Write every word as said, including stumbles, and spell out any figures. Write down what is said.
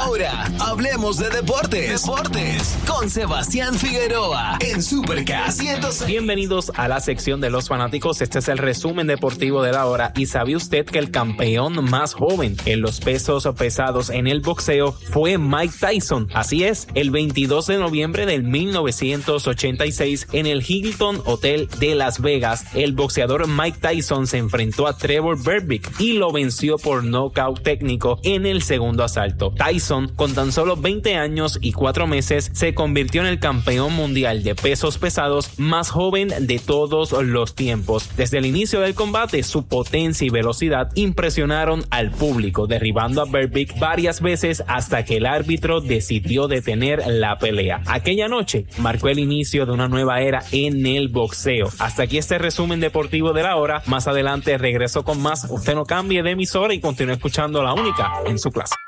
Ahora, hablemos de deportes. Deportes con Sebastián Figueroa en Supercast ciento seis. Bienvenidos a la sección de los fanáticos. Este es el resumen deportivo de la hora. ¿Y sabía usted que el campeón más joven en los pesos pesados en el boxeo fue Mike Tyson? Así es, el veintidós de noviembre del mil novecientos ochenta y seis en el Hilton Hotel de Las Vegas, el boxeador Mike Tyson se enfrentó a Trevor Berbick y lo venció por nocaut técnico en el segundo asalto. Tyson, con tan solo veinte años y cuatro meses, se convirtió en el campeón mundial de pesos pesados más joven de todos los tiempos. Desde el inicio del combate, su potencia y velocidad impresionaron al público, derribando a Berbick varias veces hasta que el árbitro decidió detener la pelea. Aquella noche marcó el inicio de una nueva era en el boxeo. Hasta aquí este resumen deportivo de la hora. Más adelante regreso con más. Usted no cambie de emisora y continúe escuchando La Única en su clase.